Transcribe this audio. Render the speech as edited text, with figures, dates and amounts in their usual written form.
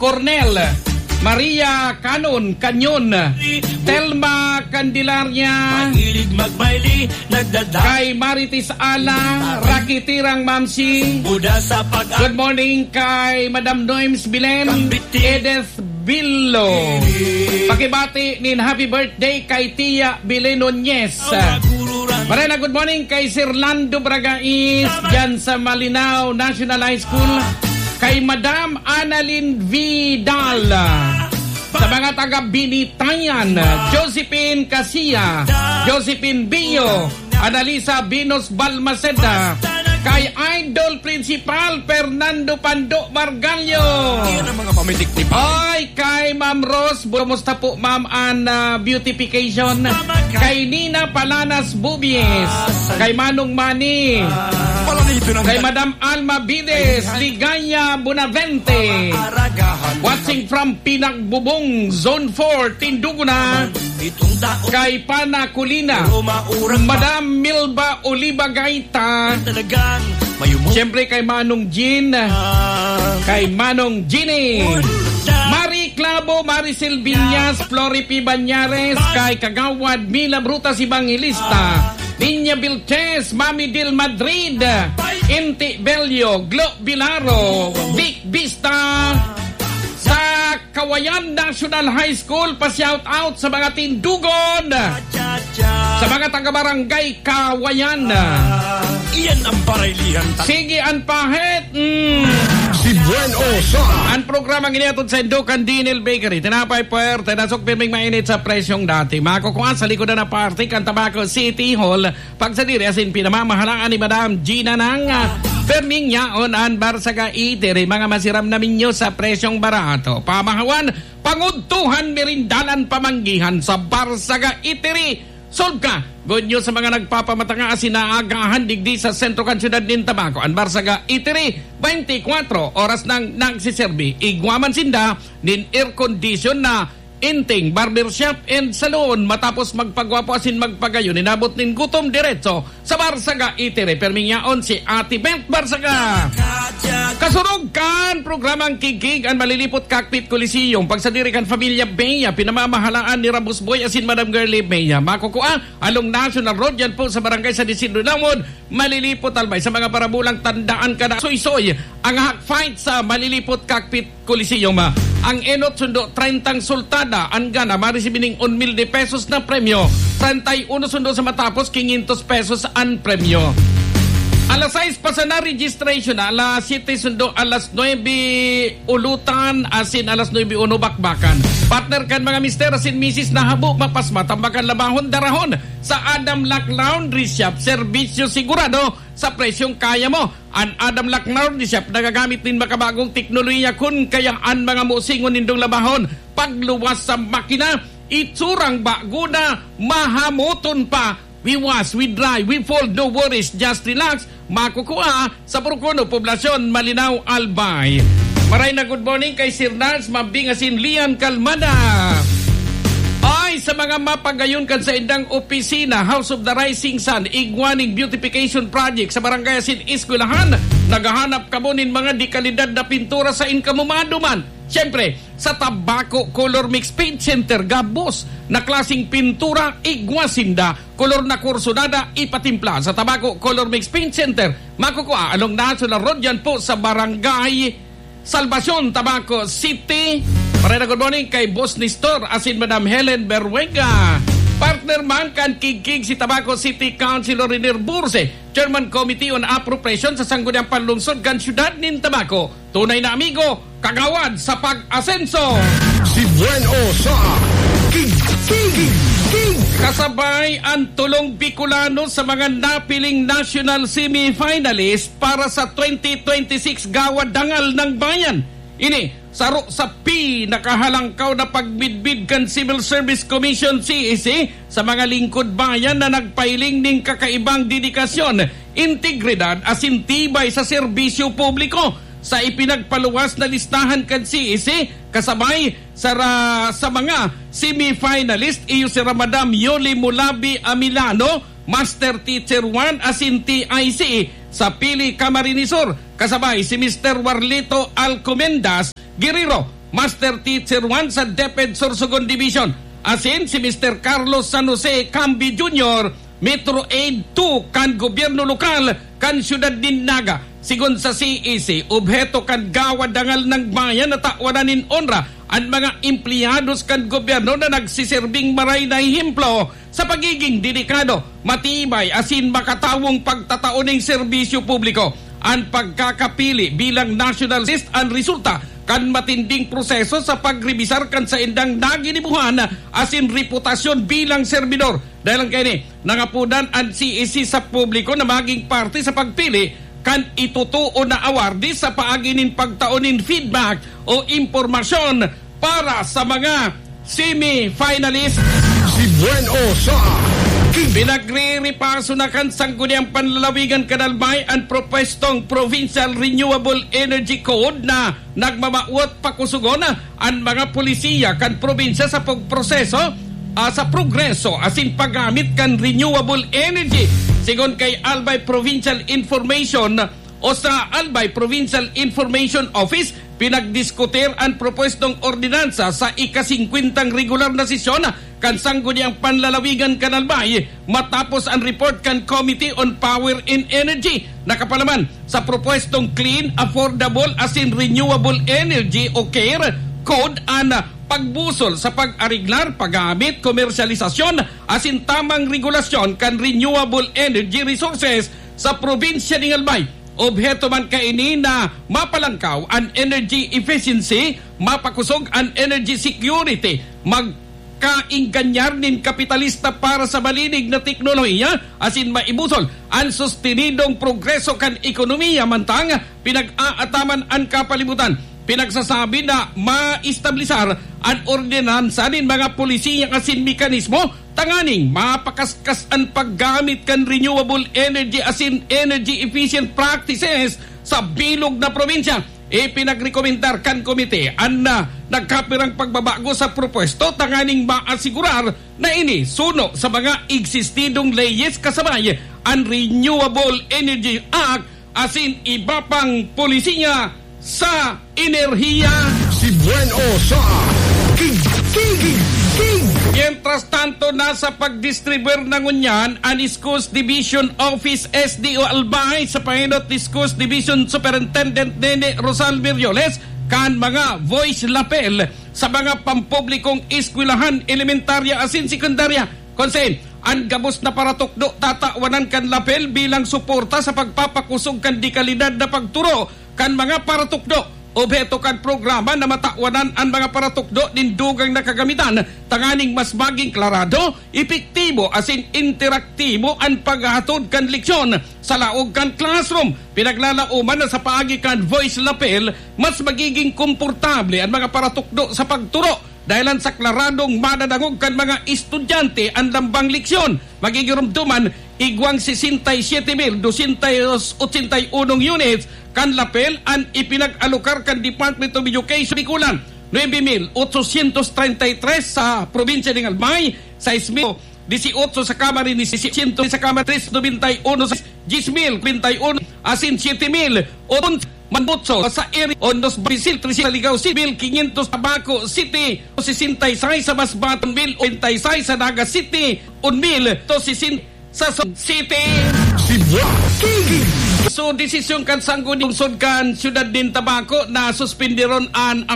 Cornel, Maria Canon Canyon, Telma Candelaria, kay Maritis Ala, Rakitirang Mamsi. Good morning kay Madam Noims Bilen, Edith Billo. Pakibati nin happy birthday kay Tia Bilen Nunez. Marena, good morning kay Sir Lando Bragais dyan sa Malinaw National High School. Kay Madam Annalyn Vidal, sa mga taga-Binitayan, Josephine Casia, Josephine Bio, Analisa Binos Balmaceda, kay Idol Principal Fernando Pando Margallo. Ay, kay Ma'am Rose, kumusta po Ma'am an beautification? Kay Nina Palanas Bubies, kay Manong Mani, kay Madam Alma Bides, Ligaya Bonavente, watching from Pinagbubong, Zone 4, Tinduguna, kay Pana Kulina, Madam Milba Oliva Gaita, siyempre kay Manong Jean, kay Manong Ginny, Marie Clavo, Maricel Viñas, Flori P. Banyares, kay Kagawad Mila Brutas Evangelista, Niña Vilches, Mami Del Madrid, Inti Belio, Glo Bilaro, Vic Vista, sa Kawayan National High School, pa-shout out sa mga tindugon, sa mga taga-barangay Kawayan. Iyan ang parailihan. Sige, ang pahit. Si Buen Osa. Ang programang iniatod sa Indukan Dinil Bakery. Tinapay puwer, tinasok pirming mainit sa presyong dati. Makukuha sa likodan na party, kan Tabaco City Hall. Pagsadiri asin pinamamahalaan ni Madam Gina ng Ferming yaon an Barsaga Iteri, mga masiram na minyo sa presyong barato. Pamahawan, pangudtuhan merindalan pamanggihan sa Barsaga Iteri. Solve ka! Good news sa mga nagpapamatanga sinaagahan digdi sa sentro kan syudad nin Tabaco. An Barsaga Iteri, 24 oras nang nagsiserbi. Igwaman sinda nin air condition na inting barbershop and salon. Matapos magpagwapo asin magpagayon, inabot nin gutom diretso sa Barsaga Iteri. Permingyaon si Ate Bent Barsaga. Kasurog kan programang Kikig ang Malilipot Cockpit Coliseum. Pagsadirikan Familia Beya, pinamamahalaan ni Rabus Boy asin Madam Girlie Beya. Makukuha along National Road yan po sa barangay sa Disidro Lamon. Malilipot albay sa mga parabulang tandaan kada soy-soy ang hack fight sa Malilipot Cockpit Coliseum. Ang enot sundo 30 sultada ang gana marisibining 1,000 pesos na premyo. 31 sundo sa matapos 500 pesos ang premyo. Alas 6 pa sa na-registration, alas 7 sundo, alas 9 ulutan, asin alas 9 uno bakbakan. Partner kan mga mister, asin misis na habo, mapasma, tambakan labahon, darahon sa Adam Lack Laundry Shop. Serbisyo sigurado sa presyong kaya mo. Ang Adam Lack Laundry Shop, nagagamit din makabagong teknolohiya kun kayaan mga musingon nindong labahon. Pagluwas sa makina, itsurang bago na, mahamuton pa. We wash, we dry, we fold, no worries, just relax. Makukuha sa Purkuno, Poblasyon, Malinaw, Albay. Maray na good morning kay Sir Nars, Mabingasin, Lian Kalmada. Ay, sa mga mapagayon kan sa indang opisina, House of the Rising Sun, Iguaning Beautification Project sa Barangay Asin Eskwelahan, naghahanap ka mo nin mga dikalidad na pintura sa inkamumaduman. Siyempre, sa Tabaco Color Mix Paint Center, gabos na klaseng pintura, igwasinda, kolor na kursonada, ipatimpla. Sa Tabaco Color Mix Paint Center, makukuha along National Road yan po sa Barangay Salvacion, Tabaco City. Parang good morning kay Boss Nestor, asin Madam Helen Berwega. Partner man kan Kikig si Tabaco City Councilor Renier Burse, Chairman Committee on Appropriation sa Sangguniang Panlungsod kan Syudad nin Tabaco. Tunay na amigo, kagawad sa pag-asenso. Si Buen Osa. Kasabay ang tulong Bicolano sa mga napiling national semi-finalist para sa 2026 Gawad Dangal ng Bayan. Ini, saro sa pinakahalangkaw na pagbidbid kan Civil Service Commission CEC sa mga lingkod bayan na nagpailing ning kakaibang dedikasyon, integridad asin tibay sa serbisyo publiko. Sa ipinagpaluwas na listahan kan CEC, kasabay sa mga semi-finalist, iyo si Madam Yoli Mulabi Amilano, Master Teacher 1 asin TIC sa Pili Camarinesor. Kasabay si Mr. Warlito Alcomendas, Guerrero, Master Teacher 1 sa DepEd Sorsogon Division. Asin si Mr. Carlos San Jose Cambi Jr., Metro Aid 2 kan gobyerno lokal kan siyudad din Naga. Sigon sa CEC, obheto kan gawad dangal ng bayan na tawanan onra ang mga empleyados kan gobyerno na nagsiserving maray na hemplo sa pagiging dedikado, matibay asin makatawong pagtatao ng serbisyo publiko. Ang pagkakapili bilang national list ang resulta kan matinding proseso sa pagrebisar kan sa indang naginibuhan asin reputasyon bilang servidor. Dahil ang kaini, nangapunan ang CEC sa publiko na maging parte sa pagpili kan itutuo na awardee sa paaginin pagtaonin feedback o impormasyon para sa mga semi-finalists. Si Buen Osa. Pinagre-repaso na kan sangguniang panlalawigan kanalbay ang propestong Provincial Renewable Energy Code na nagmamauot pakusugon ang mga polisiya kan probinsya sa pagproseso sa progreso asin paggamit kan renewable energy. Sigon kay Albay Provincial Information o sa Albay Provincial Information Office, pinagdiskutir ang propostong ordinansa sa ika-50 regular na sesyon kan sangguniang panlalawigan kanalbay matapos ang report kan Committee on Power and Energy. Nakapalaman sa propostong Clean, Affordable asin Renewable Energy o CARE Code ang pagbusol sa pag-ariglar, paggamit, komersyalisasyon asin tamang regulasyon kan renewable energy resources sa probinsya ng Albay. Obheto man kaini na mapalangkaw ang energy efficiency, mapakusog ang energy security, magkaingganyar nin kapitalista para sa malinig na teknolohiya asin maibusol ang sustenidong progreso kan ekonomiya mantang pinag-aataman ang kapalibutan. Pinagsasabi na maistablisar ang ordinansa nin mga polisiya asin mekanismo tanganing mapakaskas ang paggamit kan renewable energy asin energy efficient practices sa bilog na probinsya. Pinagrekomendar kan komite ang nagkapirang pagbabago sa propwesto tanganing maasigurar na ini suno sa mga existidong leyes kasabay ang Renewable Energy Act asin iba pang polisiya sa enerhiya. Si Buen Osa. Mientras tanto, nasa pagdistribuer ng unyan ang Schools Division Office SDO Albay sa Pangino't Schools Division Superintendent Nene Rosal Mirioles kan mga voice lapel sa mga pampublikong eskwelahan elementarya asin sekundarya. Konsen, ang gabos na paratukdo tatawanan kan lapel bilang suporta sa pagpapakusog kan di kalidad na pagturo kan mga paratukdo. Obheto kan programa na matawanan ang mga paratukdo din dugang nakagamitan tanganing mas maging klarado, epektibo asin interaktibo ang paghatod kan leksyon sa laog kan classroom. Pinaglalauman na sa paagi kan voice lapel mas magiging komportable ang mga paratukdo sa pagturo dahilan sa klaradong madadangog kan mga estudyante ang lambang leksyon. Magigirumduman igwang 67,281 units kan lapel ang ipinag-alokar kan Department of Education Bikulan. 9,833 sa probinsya ng Albay, 6,018 sa Camarines, 600 sa Camarines, 91 sa 10,021 asin 7,000 Manbutso sa area Ondos Basil, 3 sa Ligaw City, 500 sa Baco City, 66 sa Masbatan, 1,026 sa Naga City, 1,000 to 60 sa City. Si So, desisyon kan sangguniang sud kan siyudad din Tabaco na suspendiron ang